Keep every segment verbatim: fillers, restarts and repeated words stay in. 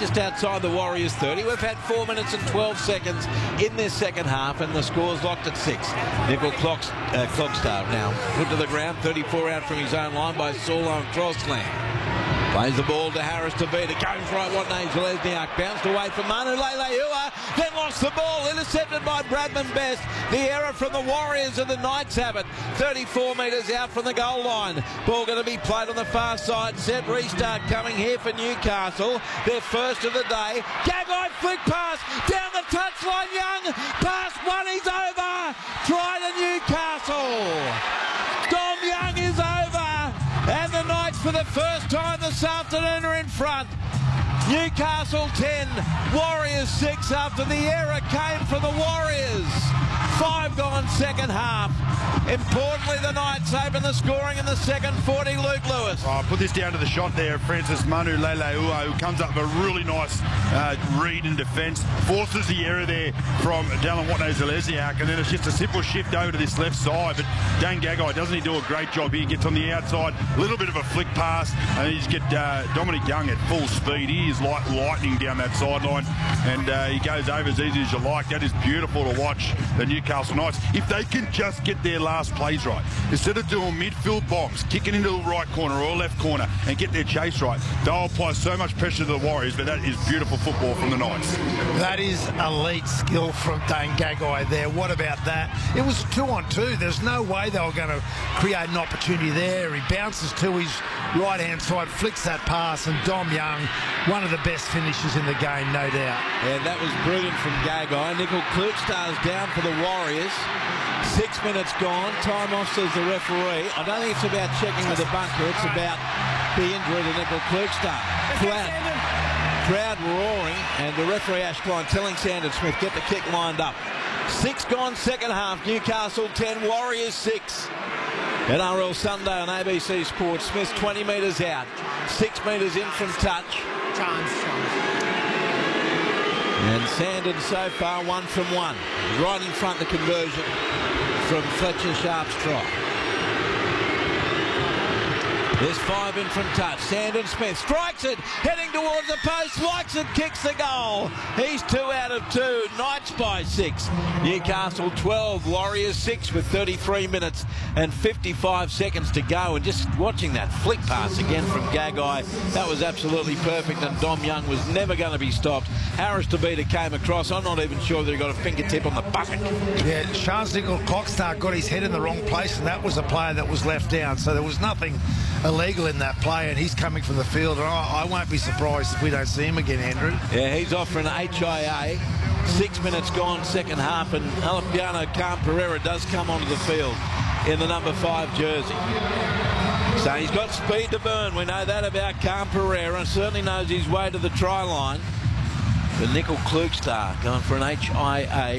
just outside the Warriors thirty. We've had four minutes and twelve seconds in this second half, and the score's locked at six. Nickel Clocks, uh, Clockstar now put to the ground, thirty-four out from his own line by Saulo and Crossland. Plays the ball to Harris Tavita, goes right, what name's Lesniak, bounced away from Manu Leilua, then lost the ball, intercepted by Bradman Best. The error from the Warriors and the Knights have it. thirty-four metres out from the goal line. Ball going to be played on the far side. Set restart coming here for Newcastle. Their first of the day. Gagai flick pass down the touchline. Young pass one, he's over. Try to Newcastle. Dom Young is over. And the Knights for the first time this afternoon are in front. Newcastle ten, Warriors six after the error came from the Warriors. Five gone second half. Importantly, the Knights open the scoring in the second forty. Luke Lewis. Oh, put this down to the shot there, Francis Manu Leilua, who comes up with a really nice uh, read in defence, forces the error there from Dallin Watene-Zelezniak, and then it's just a simple shift over to this left side. But Dane Gagai, doesn't he do a great job here? He gets on the outside, a little bit of a flick pass, and he's get uh, Dominic Young at full speed. He is like lightning down that sideline, and uh, he goes over as easy as you like. That is beautiful to watch, the Newcastle Knights. If they can just get their last plays right, instead of doing midfield bombs, kicking into the right corner or left corner, and get their chase right, they'll apply so much pressure to the Warriors. But that is beautiful football from the Knights. That is elite skill from Dane Gagai there. What about that? It was two on two. There's no way they were going to create an opportunity there. He bounces to his right-hand side, flicks that pass, and Dom Young, one of the best finishes in the game, no doubt. Yeah, that was brilliant from Gagai. Nickel Klukstar's down for the Warriors. Six minutes gone. Time off, says the referee. I don't think it's about checking with the bunker. It's about the injury to Nickel Klukstar. Crowd, crowd roaring, and the referee Ash Klein telling Sandon Smith, get the kick lined up. Six gone second half. Newcastle ten, Warriors six. N R L Sunday on A B C Sports. Smith twenty metres out. Six metres in from touch. Chance, chance. And Sandon so far one from one. Right in front the conversion from Fletcher Sharp's try. There's five in from touch. Sandon Smith strikes it, heading towards the post, likes it, kicks the goal. He's two out of two. Knights by six. Newcastle twelve, Warriors six with thirty-three minutes and fifty-five seconds to go. And just watching that flick pass again from Gagai, that was absolutely perfect, and Dom Young was never going to be stopped. Harris Tavita came across. I'm not even sure that he got a fingertip on the bucket. Yeah, Charles Nickel Clockstar got his head in the wrong place, and that was a player that was left down. So there was nothing illegal in that play, and he's coming from the field, and I, I won't be surprised if we don't see him again, Andrew. Yeah, he's off for an H I A. Six minutes gone, second half, and Alepiano Khan Pereira does come onto the field in the number five jersey. So he's got speed to burn. We know that about Khan Pereira, and certainly knows his way to the try line. But Nickel Klukstar going for an H I A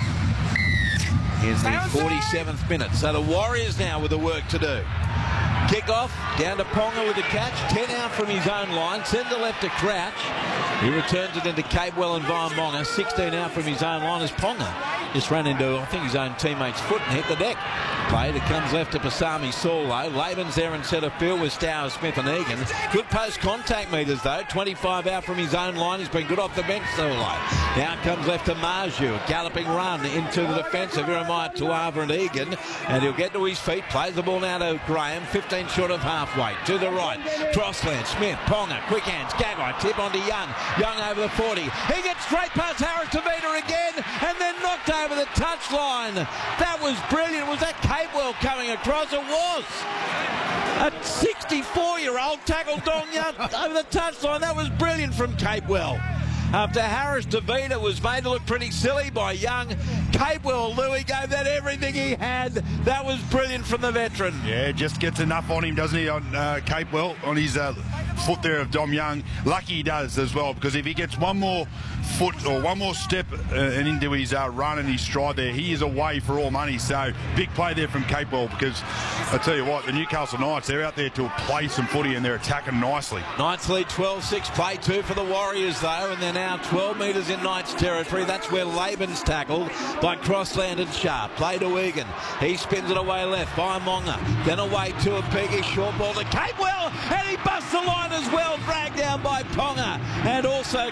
in the forty-seventh minute. So the Warriors now with the work to do. Kick-off, down to Ponga with the catch. ten out from his own line. Send the left to Crouch. He returns it into Capewell and Vaimonga. sixteen out from his own line as Ponga just ran into, I think, his own teammate's foot and hit the deck. Played, it comes left to Pasami Saulo. Laban's there in centre field with Stowers, Smith and Egan. Good post-contact meters, though. twenty-five out from his own line. He's been good off the bench, Saulo. Now it comes left to Marju. Galloping run into the defence of Jeremiah Tuava and Egan. And he'll get to his feet. Plays the ball now to Graham. fifteen short of halfway. To the right. Crossland, Smith, Ponga, quick hands. Gagai, tip onto Young. Young over the forty. He gets straight past Harris Tavita again. And then knocked over the touchline. That was brilliant. Was that Capewell coming across? It was. A sixty-four-year-old tackled Dom Young over the touchline. That was brilliant from Capewell. After Harris Tavita was made to look pretty silly by Young, Capewell, Louis gave that everything he had. That was brilliant from the veteran. Yeah, just gets enough on him, doesn't he, on uh, Capewell, on his uh, foot there of Dom Young. Lucky he does as well, because if he gets one more foot or one more step uh, and into his uh, run and his stride there, he is away for all money. So big play there from Capewell, because I tell you what, the Newcastle Knights, they're out there to play some footy and they're attacking nicely. Knights lead twelve six, play two for the Warriors though, and they're now twelve metres in Knights territory. That's where Laban's tackled by Crossland and Sharp. Play to Egan. He spins it away left by Monga. Then away to a Peggy. Short ball to Capewell, and he busts the line as well. Dragged down by Ponga, and also